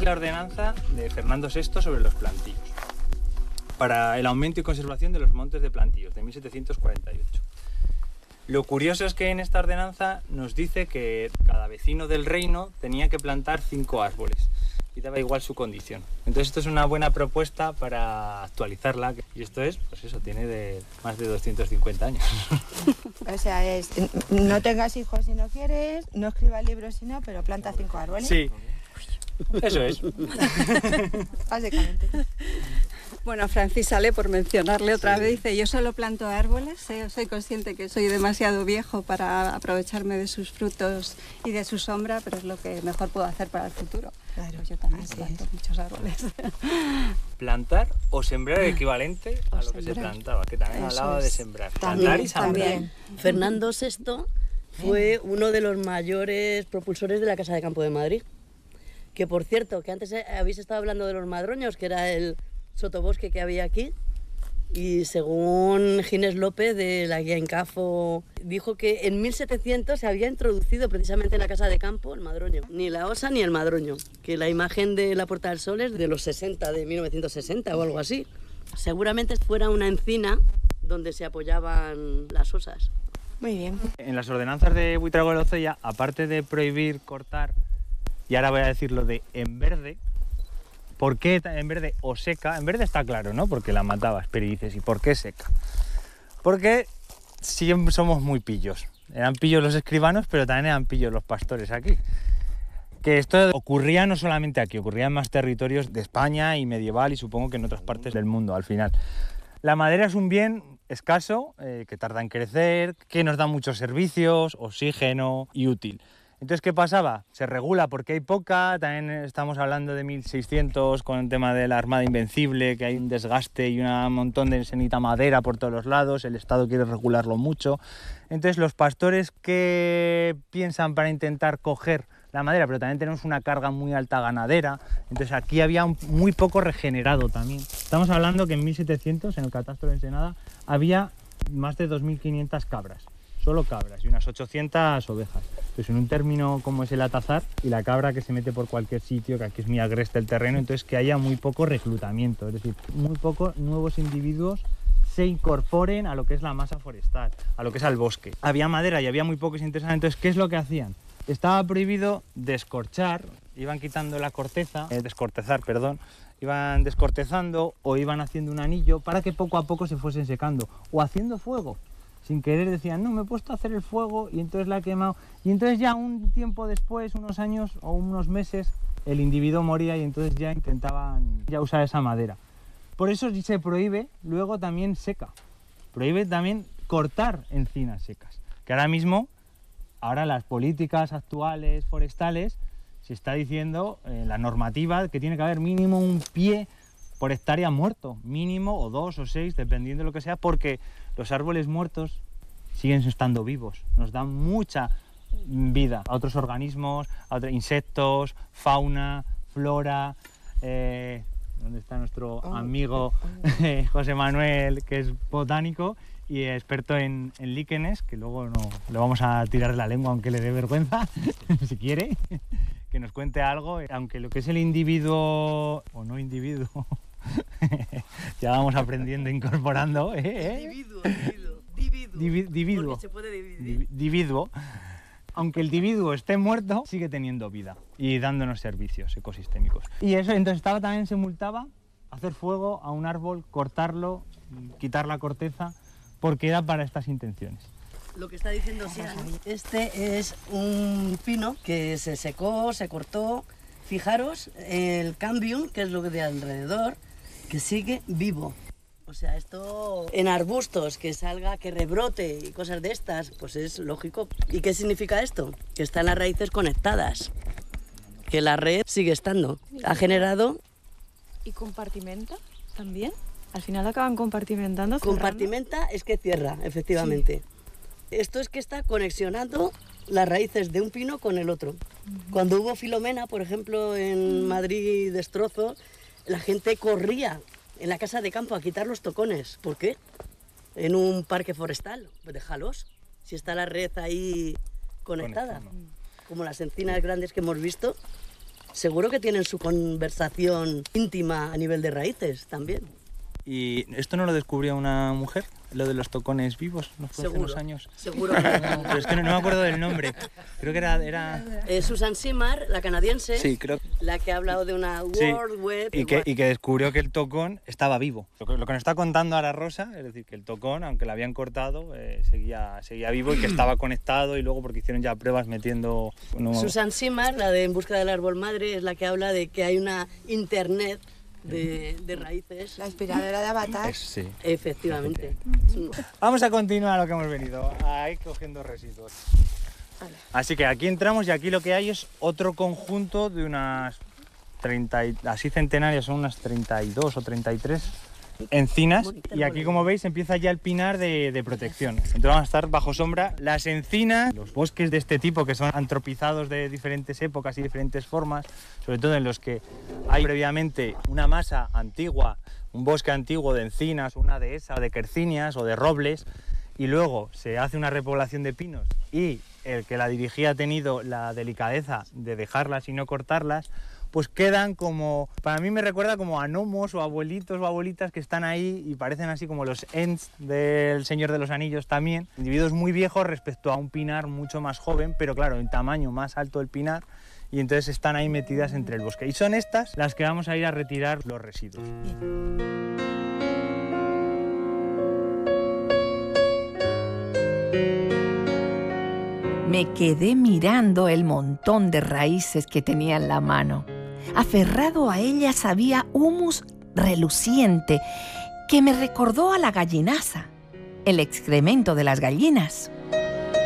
la ordenanza de Fernando VI sobre los plantíos, para el aumento y conservación de los montes de plantíos, de 1748. Lo curioso es que en esta ordenanza nos dice que cada vecino del reino tenía que plantar 5 árboles y daba igual su condición. Entonces esto es una buena propuesta para actualizarla, y esto es, pues eso, tiene de más de 250 años. O sea, es no tengas hijos si no quieres, no escribas libros si no, pero planta 5 árboles. Sí, eso es. Básicamente. Bueno, Francis sale por mencionarle otra vez, dice, yo solo planto árboles, soy consciente que soy demasiado viejo para aprovecharme de sus frutos y de su sombra, pero es lo que mejor puedo hacer para el futuro. Claro, pues yo también planto muchos árboles. Plantar o sembrar el equivalente a lo que se sembrar. plantaba, que también hablaba de sembrar. También, Plantar y sembrar. también. Fernando VI fue uno de los mayores propulsores de la Casa de Campo de Madrid. Que por cierto, que antes habéis estado hablando de los madroños, que era el sotobosque que había aquí, y según Ginés López de la guía Incafo, dijo que en 1700 se había introducido precisamente en la Casa de Campo el madroño, ni la osa ni el madroño, que la imagen de la Puerta del Sol es de los 60, de 1960 o algo así. Seguramente fuera una encina donde se apoyaban las osas. Muy bien. En las ordenanzas de Buitrago de Lozoya, aparte de prohibir cortar, y ahora voy a decir lo de en verde. ¿Por qué en verde o seca? En verde está claro, ¿no? Porque la matabas, pero dices, ¿y por qué seca? Porque siempre somos muy pillos. Eran pillos los escribanos, pero también eran pillos los pastores aquí. Que esto ocurría no solamente aquí, ocurría en más territorios de España y medieval, y supongo que en otras partes del mundo al final. La madera es un bien escaso, que tarda en crecer, que nos da muchos servicios, oxígeno y útil. Entonces, ¿qué pasaba? Se regula porque hay poca, también estamos hablando de 1600 con el tema de la Armada Invencible, que hay un desgaste y un montón de senita madera por todos los lados, el Estado quiere regularlo mucho. Entonces, los pastores que piensan para intentar coger la madera, pero también tenemos una carga muy alta ganadera, entonces aquí había muy poco regenerado también. Estamos hablando que en 1700, en el catastro de Ensenada, había más de 2500 cabras. Solo cabras y unas 800 ovejas. Entonces, en un término como es el atazar y la cabra que se mete por cualquier sitio, que aquí es muy agreste el terreno, entonces que haya muy poco reclutamiento, es decir, muy pocos nuevos individuos se incorporen a lo que es la masa forestal, a lo que es al bosque. Había madera y había muy pocos interesados, entonces, ¿qué es lo que hacían? Estaba prohibido descorchar, iban quitando la corteza, iban descortezando o iban haciendo un anillo para que poco a poco se fuesen secando, o haciendo fuego. Sin querer decían, no, me he puesto a hacer el fuego y entonces la he quemado. Y entonces ya un tiempo después, unos años o unos meses, el individuo moría y entonces ya intentaban ya usar esa madera. Por eso se prohíbe luego también seca. Prohíbe también cortar encinas secas. Que ahora mismo, ahora las políticas actuales forestales, se está diciendo en la normativa que tiene que haber mínimo un pie por hectárea muerto, mínimo, o 2 o 6, dependiendo de lo que sea, porque los árboles muertos siguen estando vivos, nos dan mucha vida a otros organismos, a otros insectos, fauna, flora. ¿Dónde está nuestro amigo José Manuel, que es botánico y experto en líquenes, que luego no le vamos a tirar la lengua aunque le dé vergüenza, si quiere, que nos cuente algo, aunque lo que es el individuo o no individuo, ya vamos aprendiendo, incorporando. Dividuo. Porque se puede dividir. Dividuo. Aunque el individuo esté muerto, sigue teniendo vida y dándonos servicios ecosistémicos. Y eso, entonces también se multaba hacer fuego a un árbol, cortarlo, quitar la corteza, porque era para estas intenciones. Lo que está diciendo Sian, este es un pino que se secó, se cortó. Fijaros, el cambium, que es lo que de alrededor, que sigue vivo. O sea, esto en arbustos, que salga, que rebrote y cosas de estas, pues es lógico. ¿Y qué significa esto? Que están las raíces conectadas, que la red sigue estando. Ha generado... ¿Y compartimenta también? Al final acaban compartimentando, cerrando. Compartimenta es que cierra, efectivamente. Sí. Esto es que está conexionando las raíces de un pino con el otro. Cuando hubo Filomena, por ejemplo, en Madrid, destrozos, la gente corría en la casa de campo a quitar los tocones. ¿Por qué? En un parque forestal. Pues déjalos. Si está la red ahí conectada. Como las encinas grandes que hemos visto. seguro que tienen su conversación íntima a nivel de raíces también. ¿Y esto no lo descubrió una mujer? Lo de los tocones vivos, ¿no fue hace unos años? Seguro. Pero es que no me acuerdo del nombre. Creo que era... Susan Simard, la canadiense, Sí, creo. la que ha hablado de una World Web. Y que descubrió que el tocón estaba vivo. Lo que nos está contando ahora Rosa, es decir, que el tocón, aunque lo habían cortado, seguía vivo y que estaba conectado, y luego porque hicieron ya pruebas metiendo... Susan Simard, la de En busca del árbol madre, es la que habla de que hay una internet de raíces. La aspiradora de Avatar. Sí. Efectivamente. Vamos a continuar a lo que hemos venido, ahí cogiendo residuos. Vale. Así que aquí entramos y aquí lo que hay es otro conjunto de unas 30, así centenarias, son unas 32 o 33 encinas, y aquí, como veis, empieza ya el pinar de protección. Entonces van a estar bajo sombra las encinas, los bosques de este tipo que son antropizados de diferentes épocas y diferentes formas, sobre todo en los que hay previamente una masa antigua, un bosque antiguo de encinas, una dehesa de quercinias o de robles, y luego se hace una repoblación de pinos y el que la dirigía ha tenido la delicadeza de dejarlas y no cortarlas, pues quedan como, para mí me recuerda como a gnomos o abuelitos o abuelitas que están ahí y parecen así como los Ents del Señor de los Anillos también. Individuos muy viejos respecto a un pinar mucho más joven, pero claro, en tamaño más alto el pinar, y entonces están ahí metidas entre el bosque. Y son estas las que vamos a ir a retirar los residuos. Me quedé mirando el montón de raíces que tenía en la mano. Aferrado a ellas había humus reluciente que me recordó a la gallinaza, el excremento de las gallinas.